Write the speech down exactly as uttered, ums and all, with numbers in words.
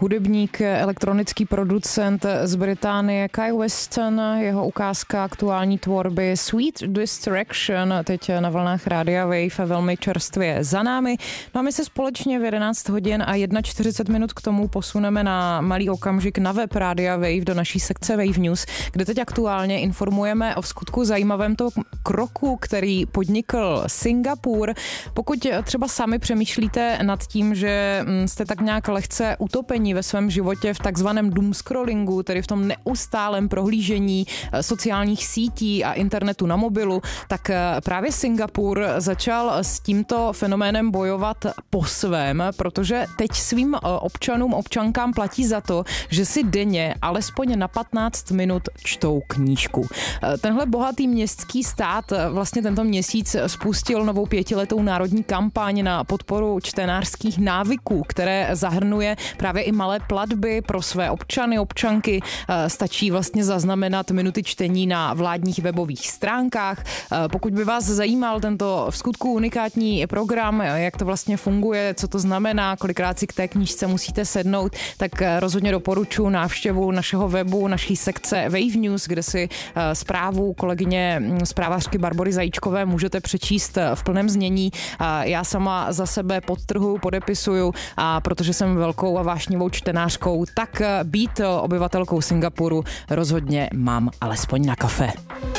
Hudebník, elektronický producent z Británie Kai Weston, jeho ukázka aktuální tvorby Sweet Distraction, teď na vlnách Rádia Wave, velmi čerstvě za námi. No a my se společně v jedenáct hodin a čtyřicet jedna minut k tomu posuneme na malý okamžik na web Rádia Wave do naší sekce Wave News, kde teď aktuálně informujeme o vskutku zajímavém toho kroku, který podnikl Singapur. Pokud třeba sami přemýšlíte nad tím, že jste tak nějak lehce utopení ve svém životě v takzvaném doomscrollingu, tedy v tom neustálém prohlížení sociálních sítí a internetu na mobilu, tak právě Singapur začal s tímto fenoménem bojovat po svém, protože teď svým občanům, občankám platí za to, že si denně alespoň na patnáct minut čtou knížku. Tenhle bohatý městský stát vlastně tento měsíc spustil novou pětiletou národní kampaň na podporu čtenářských návyků, které zahrnuje právě i malé platby pro své občany, občanky. Stačí vlastně zaznamenat minuty čtení na vládních webových stránkách. Pokud by vás zajímal tento vskutku unikátní program, jak to vlastně funguje, co to znamená, kolikrát si k té knížce musíte sednout, tak rozhodně doporučuji návštěvu našeho webu, naší sekce Wave News, kde si zprávu kolegyně zprávařky Barbory Zajíčkové můžete přečíst v plném znění. Já sama za sebe podtrhuji, podepisuju, a protože jsem velkou a vášnivou čtenářkou, tak být obyvatelkou Singapuru rozhodně mám alespoň na kafe.